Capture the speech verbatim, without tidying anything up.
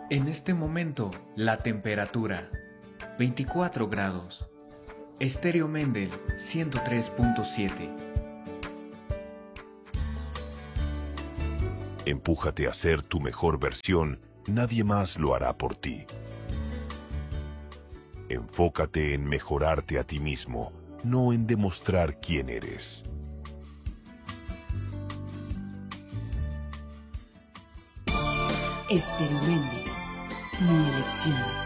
En este momento, la temperatura, veinticuatro grados. Estéreo Mendel, ciento tres punto siete. Empújate a ser tu mejor versión, nadie más lo hará por ti. Enfócate en mejorarte a ti mismo, no en demostrar quién eres. Estéreo Mendel, mi elección.